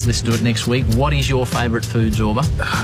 listen to it next week. What is your favourite food, Zorba?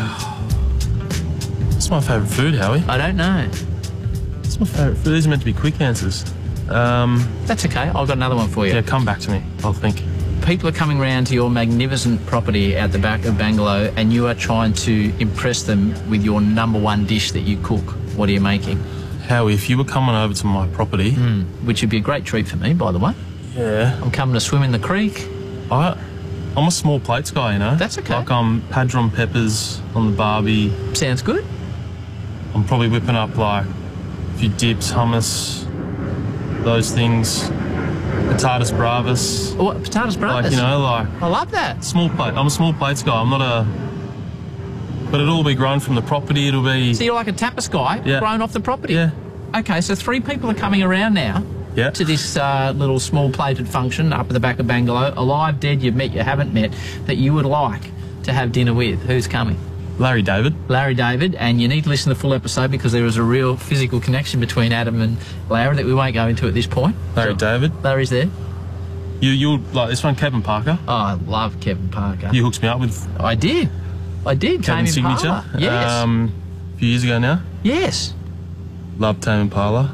What's my favourite food, Howie? I don't know. What's my favourite food? These are meant to be quick answers. That's okay. I've got another one for you. Yeah, come back to me. I'll think. People are coming round to your magnificent property at the back of Bangalow and you are trying to impress them with your #1 dish that you cook. What are you making? Howie, if you were coming over to my property... Which would be a great treat for me, by the way. Yeah. I'm coming to swim in the creek. I'm a small plates guy, you know? That's okay. Like padron peppers on the barbie. Sounds good. I'm probably whipping up like a few dips, hummus, those things. Patatas bravas. What, patatas bravas? Like, you know, like... I love that. Small plate. I'm a small plates guy. I'm not a... But it'll all be grown from the property. It'll be... So you're like a tapas guy, grown off the property? Yeah. Okay, so 3 people are coming around now to this little small plated function up at the back of Bangalow. Alive, dead, you've met, you haven't met, that you would like to have dinner with. Who's coming? Larry David. Larry David, and you need to listen to the full episode because there is a real physical connection between Adam and Larry that we won't go into at this point. Larry David. Larry's there. You like this one, Kevin Parker. Oh, I love Kevin Parker. You hooked me up with... I did. Kevin Signature. Impala. Yes. A few years ago now. Yes. Loved Tame Impala.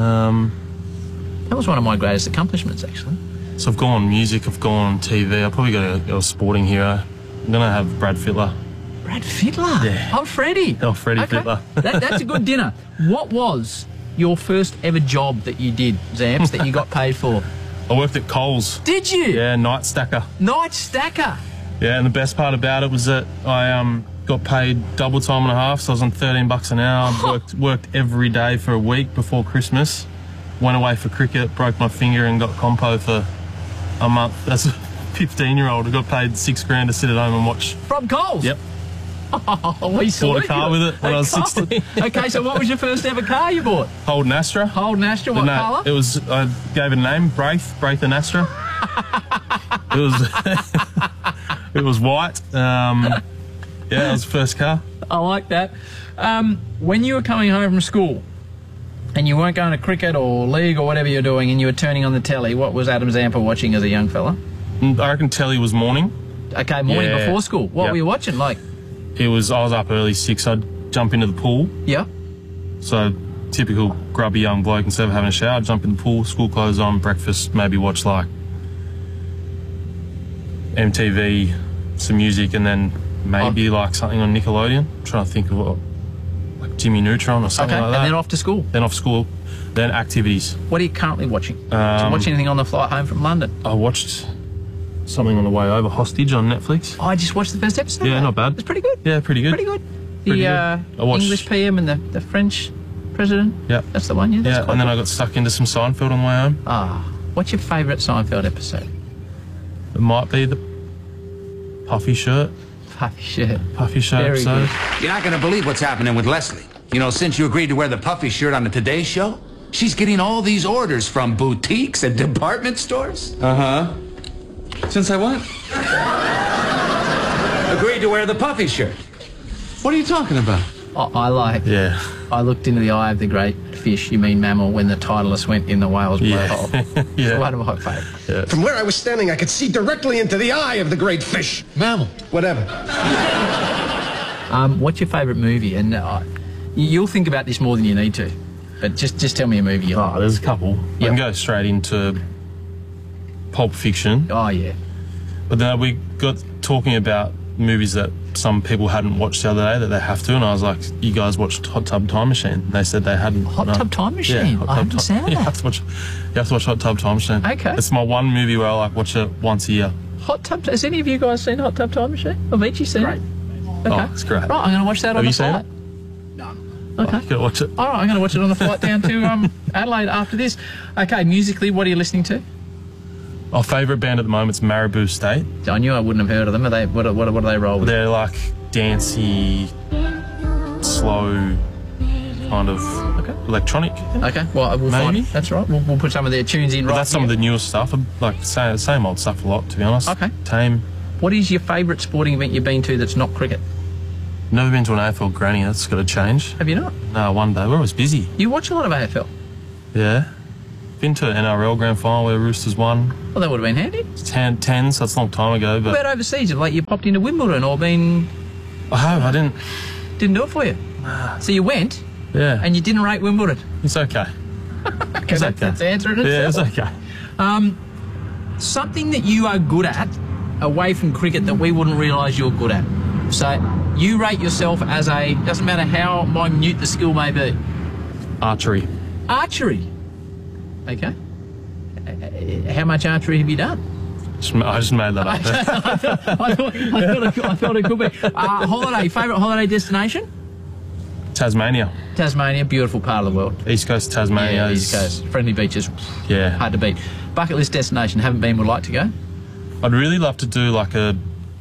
That was one of my greatest accomplishments, actually. So I've gone on music, I've gone on TV. I've probably got a sporting hero. I'm going to have Brad Fittler. Brad Fittler? Yeah. Oh, Freddie. Oh, Freddie Fittler. That's a good dinner. What was your first ever job that you did, Zamps, that you got paid for? I worked at Coles. Did you? Yeah, night stacker. Night stacker? Yeah, and the best part about it was that I got paid double time and a half, so I was on $13 an hour. Worked every day for a week before Christmas. Went away for cricket, broke my finger and got compo for a month. That's a 15-year-old. I got paid $6,000 to sit at home and watch. From Coles? Yep. Oh, we bought a car with it when I was 16. Okay, so what was your first ever car you bought? Holden Astra. Holden Astra, what colour? It was, I gave it a name, Braithen Astra. It was white. Yeah, it was the first car. I like that. When you were coming home from school and you weren't going to cricket or league or whatever you're doing and you were turning on the telly, what was Adam Zampa watching as a young fella? I reckon telly was morning. Okay, morning before school. What were you watching? Like, I was up early 6. I'd jump into the pool. Yeah. So typical grubby young bloke, instead of having a shower, I'd jump in the pool, school clothes on, breakfast, maybe watch like MTV, some music, and then maybe like something on Nickelodeon. I'm trying to think of what, like Jimmy Neutron or something like that. And then off to school. Then off school, then activities. What are you currently watching? Did you watch anything on the flight home from London? I watched something on the way over, Hostage on Netflix. I just watched the first episode. Yeah, not bad. It's pretty good. Yeah, pretty good. Pretty good. The English PM and the French president. Yeah. That's the one, yeah? Yeah, and then I got stuck into some Seinfeld on the way home. What's your favourite Seinfeld episode? It might be the puffy shirt. Puffy shirt. Puffy shirt Very episode. good. You're not going to believe what's happening with Leslie. You know, since you agreed to wear the puffy shirt on the Today Show, she's getting all these orders from boutiques and department stores. Uh-huh. Since I what? Agreed to wear the puffy shirt. What are you talking about? Yeah. I looked into the eye of the great fish, you mean mammal, when the Titleist went in the whale's blowhole. Yeah. One of my favourites. Yeah. From where I was standing, I could see directly into the eye of the great fish. Mammal. Whatever. What's your favourite movie? And you'll think about this more than you need to, but just tell me a movie you like. There's a couple. I can go straight into Pulp Fiction. Oh, yeah. But then we got talking about movies that some people hadn't watched the other day that they have to, and I was like, you guys watched Hot Tub Time Machine? And they said they hadn't. Hot Tub Time Machine? Yeah, I haven't seen that. You have to watch Hot Tub Time Machine. Okay. It's my one movie where I like watch it once a year. Hot Tub... Has any of you guys seen Hot Tub Time Machine? Have each you seen it? Okay. Oh, it's great. Right, I'm going to watch that on the Have you flight. seen it? No. Oh, Okay. you gotta watch it. All right, I'm going to watch it on the flight down to Adelaide after this. Okay, musically, what are you listening to? Our favourite band at the moment is Marabou State. I knew I wouldn't have heard of them. Are they? What do they roll with? They're like dancey, slow, kind of electronic. Okay, well, we'll find Maybe. it. That's right. We'll put some of their tunes in. But Right that's some of here. the newest stuff. I like same old stuff a lot, to be honest. Okay. Tame. What is your favourite sporting event you've been to that's not cricket? Never been to an AFL granny. That's got to change. Have you not? No, one day. We're always busy. You watch a lot of AFL. Yeah. Been to an NRL grand final where Roosters won. Well, that would have been handy. It's 10, so it's a long time ago. But What about overseas? Like you popped into Wimbledon or been... I didn't Didn't do it for you. So you went Yeah. and you didn't rate Wimbledon. It's okay. It's okay. That's the answer in Yeah, it's itself. okay. Something that you are good at away from cricket that we wouldn't realise you're good at. So you rate yourself as a, doesn't matter how minute the skill may be. Archery. Archery. Okay. How much archery have you done? I just made that up. I thought it could be. Holiday, favourite holiday destination? Tasmania. Tasmania, beautiful part of the world. East Coast Tasmania. Yeah, is, East Coast. Friendly beaches, Yeah. hard to beat. Bucket list destination, haven't been, would like to go? I'd really love to do like a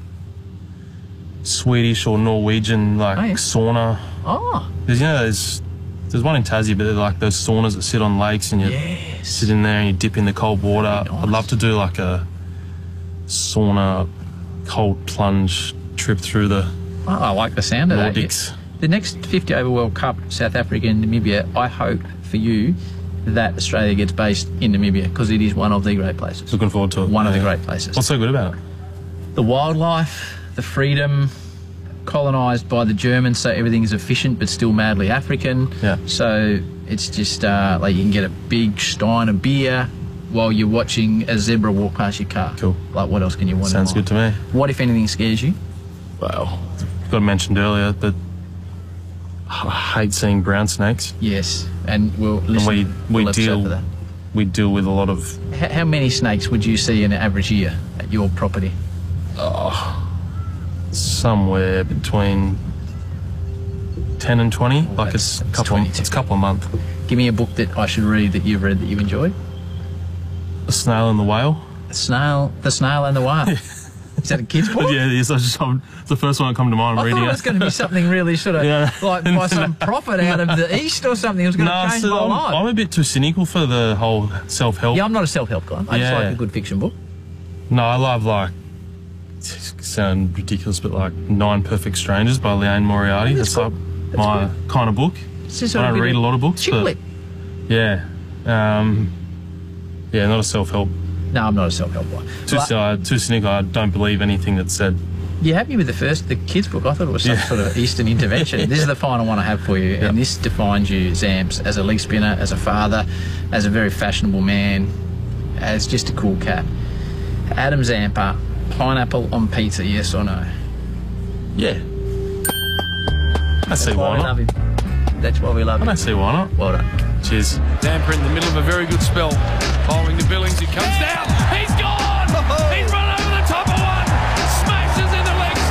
Swedish or Norwegian sauna. Oh, There's one in Tassie, but they're like those saunas that sit on lakes and you yes. sit in there and you dip in the cold water. Nice. I'd love to do like a sauna cold plunge trip through the Oh, I like the sound of that. Nordics. The next 50 over World Cup, South Africa and Namibia, I hope for you that Australia gets based in Namibia because it is one of the great places. Looking forward to it. One of the Yeah. great places. What's so good about it? The wildlife, the freedom, colonised by the Germans, so everything is efficient but still madly African. Yeah. So it's just like you can get a big stein of beer while you're watching a zebra walk past your car. Cool. Like what else can you want? Sounds good to me. What, if anything, scares you? Well, got mentioned earlier that I hate seeing brown snakes. Yes, and we'll listen. And we'll episode for that. we deal with a lot of How many snakes would you see in an average year at your property? somewhere between 10 and 20. Like it's a couple 22. it's a couple a month. Give me a book that I should read that you've read that you've enjoyed. The Snail and the Whale. The Snail and the Whale. Is that a kid's book? Yeah, yes, it's the first one that come to mind. I reading thought it was going to be something really sort of Yeah. like by some prophet out of the East or something. It was going to change my life. I'm a bit too cynical for the whole self-help. Yeah, I'm not a self-help guy. I just Yeah. like a good fiction book. No, I love sound ridiculous, but like Nine Perfect Strangers by Leanne Moriarty. That's That's cool. like my kind of book. It's just I sort of don't read a lot of books, chick but flick. yeah, yeah, not a self-help. No, I'm not a self-help guy. Too cynical. I don't believe anything that's said. You happy with the kids book? I thought it was some sort of Eastern intervention. This is the final one I have for you, and this defines you, Zamps, as a leg spinner, as a father, as a very fashionable man, as just a cool cat. Adam Zampa, pineapple on pizza, yes or no? Yeah, I see why we love not. him. That's why we love I him. don't see why not. Well done. Cheers. Zampa in the middle of a very good spell. Following the Billings, he comes down. He's gone! He's run over the top of one. Smashes in the leg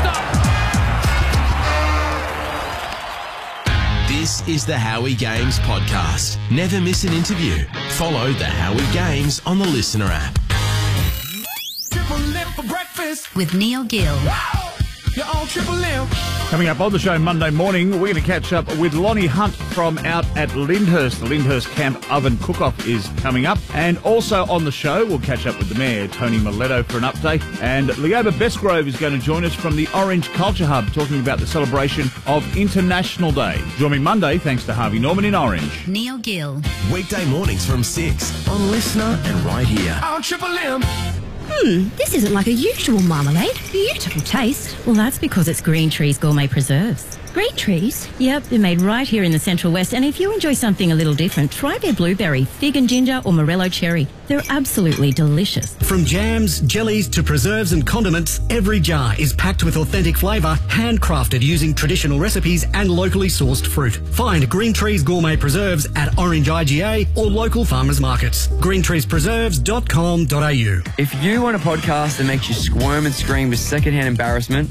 stump. This is the Howie Games podcast. Never miss an interview. Follow the Howie Games on the Listener app. Triple lip for breakfast. With Neil Gill. You're on Triple Lip. Coming up on the show Monday morning, we're going to catch up with Lonnie Hunt from out at Lyndhurst. The Lyndhurst Camp Oven Cook-Off is coming up. And also on the show, we'll catch up with the Mayor, Tony Miletto, for an update. And Leoba Bestgrove is going to join us from the Orange Culture Hub, talking about the celebration of International Day. Join me Monday, thanks to Harvey Norman in Orange. Neil Gill. Weekday mornings from 6 on Listener and right here. On Triple M. This isn't like a usual marmalade. Beautiful taste. Well, that's because it's Green Trees Gourmet Preserves. Green trees. Yep, they're made right here in the Central West, and if you enjoy something a little different, try their blueberry, fig and ginger, or morello cherry. They're absolutely delicious. From jams, jellies to preserves and condiments, every jar is packed with authentic flavour, handcrafted using traditional recipes and locally sourced fruit. Find Green Trees Gourmet Preserves at Orange IGA or local farmers markets. greentreespreserves.com.au. If you want a podcast that makes you squirm and scream with secondhand embarrassment,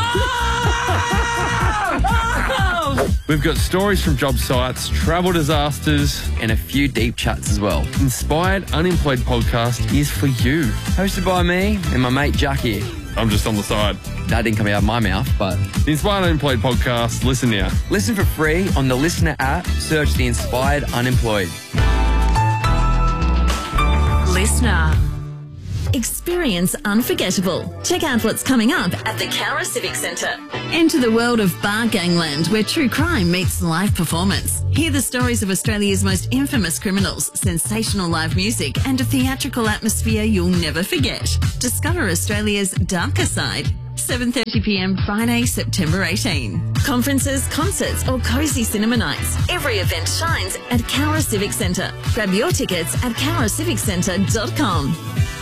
we've got stories from job sites, travel disasters, and a few deep chats as well. Inspired Unemployed Podcast is for you. Hosted by me and my mate Jack here. I'm just on the side. That didn't come out of my mouth, but... The Inspired Unemployed Podcast, listen now. Listen for free on the Listener app. Search The Inspired Unemployed. Listener. Experience unforgettable. Check out what's coming up at the Cowra Civic Centre. Enter the world of bar gangland where true crime meets live performance. Hear the stories of Australia's most infamous criminals, sensational live music and a theatrical atmosphere you'll never forget. Discover Australia's darker side. 7:30pm Friday, September 18. Conferences, concerts or cosy cinema nights. Every event shines at Cowra Civic Centre. Grab your tickets at cowraciviccentre.com.